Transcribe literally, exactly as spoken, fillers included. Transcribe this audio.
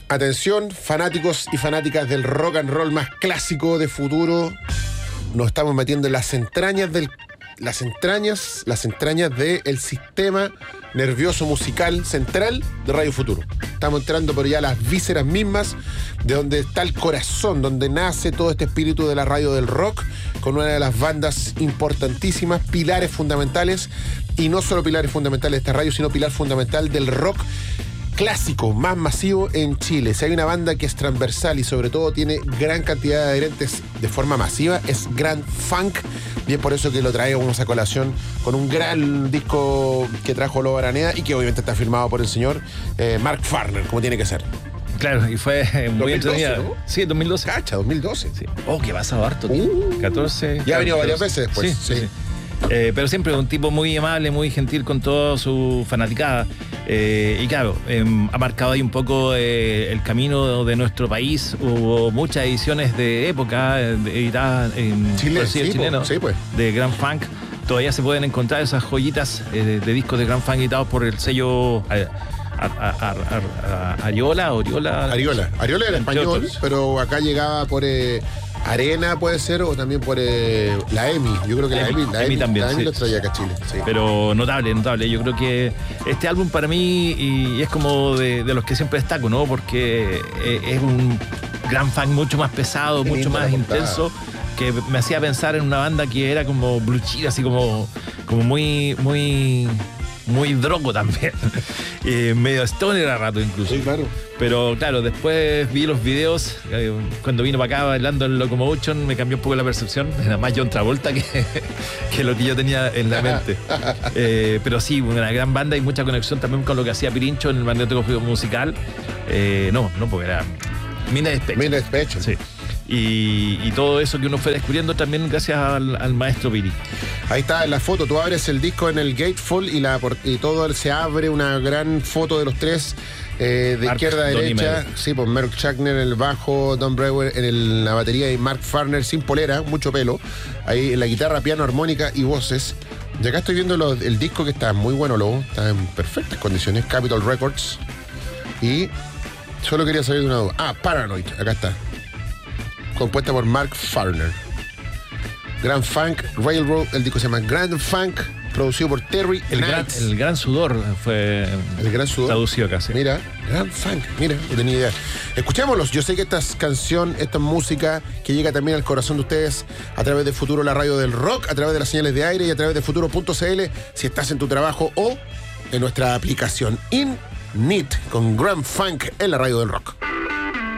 Atención, fanáticos y fanáticas del rock and roll más clásico de Futuro. Nos estamos metiendo en las entrañas del las entrañas, las entrañas del sistema nervioso musical central de Radio Futuro. Estamos entrando por ya las vísceras mismas, de donde está el corazón, donde nace todo este espíritu de la radio del rock, con una de las bandas importantísimas, pilares fundamentales, y no solo pilares fundamentales de esta radio, sino pilar fundamental del rock clásico más masivo en Chile. Si hay una banda que es transversal y sobre todo tiene gran cantidad de adherentes de forma masiva, es Grand Funk, y es por eso que lo traemos a colación con un gran disco que trajo Lobo Araneda y que obviamente está firmado por el señor eh, Mark Farner, como tiene que ser. Claro, y fue eh, muy entretenida. ¿No? Sí, dos mil doce. Cacha, dos mil doce. Sí. Oh, que ha pasado harto, tío. Uh, catorce. Ya ha venido varias catorce. veces después. Sí, sí. sí. Eh, pero siempre un tipo muy amable, muy gentil con toda su fanaticada. Eh, y claro, eh, ha marcado ahí un poco eh, el camino de nuestro país. Hubo muchas ediciones de época eh, editadas en Chile, sí, sí, chileno, po, sí, pues. de Grand Funk. Todavía se pueden encontrar esas joyitas eh, de, de discos de Grand Funk editados por el sello eh, a, a, a, a, a, Ariola, Oriola. Ariola. Ariola era Entre español, otros. pero acá llegaba por eh, Arena, puede ser, o también por eh, la E M I. Yo creo que la E M I, la E M I E M I también, la E M I sí. lo traía acá a Chile. Sí. Pero notable, notable. Yo creo que este álbum para mí y es como de, de los que siempre destaco, ¿no? Porque es un Grand Funk mucho más pesado, Qué mucho linda más la portada. intenso, que me hacía pensar en una banda que era como blue chill, así como, como muy, muy, muy drogo también. eh, medio stoner a rato incluso. Sí, claro. Pero claro, después vi los videos, eh, cuando vino para acá bailando el Locomotion, me cambió un poco la percepción. Era más John Travolta que, que lo que yo tenía en la mente. Eh, pero sí, una gran banda y mucha conexión también con lo que hacía Pirincho en el magnetógrafo musical. Eh, no, no, porque era Mina de Despecho. Mina de Despecho. Sí. Y, y todo eso que uno fue descubriendo también gracias al, al maestro Piri. Ahí está en la foto, tú abres el disco en el gatefold y, la, y todo se abre una gran foto de los tres. Eh, de Mark, izquierda a Donnie derecha, Merrick. sí, pues Merrick Schackner en el bajo, Don Brewer en el- la batería y Mark Farner sin polera, mucho pelo. Ahí en la guitarra, piano, armónica y voces. Y acá estoy viendo lo- el disco que está muy bueno, Lobo, está en perfectas condiciones, Capitol Records. Y solo quería saber de una duda. Ah, Paranoid, acá está. Compuesta por Mark Farner. Grand Funk Railroad, el disco se llama Grand Funk, producido por Terry El gran, Knights. el gran sudor fue El Gran Sudor. traducido casi. Mira, Grand Funk, mira, no tenía idea. Escuchémoslos, yo sé que esta es canción, esta es música que llega también al corazón de ustedes a través de Futuro, la radio del rock, a través de las señales de aire y a través de futuro punto c l si estás en tu trabajo o en nuestra aplicación InNit con Grand Funk en la radio del rock.